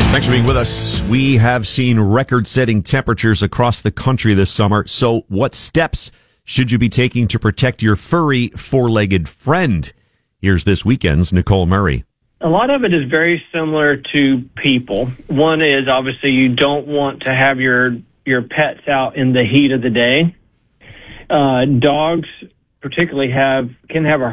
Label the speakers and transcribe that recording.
Speaker 1: Thanks for being with us. We have seen record-setting temperatures across the country this summer. So what steps should you be taking to protect your furry four-legged friend? Here's this weekend's Nicole Murray.
Speaker 2: A lot of it is very similar to people. One is obviously you don't want to have your pets out in the heat of the day. Dogs particularly can have a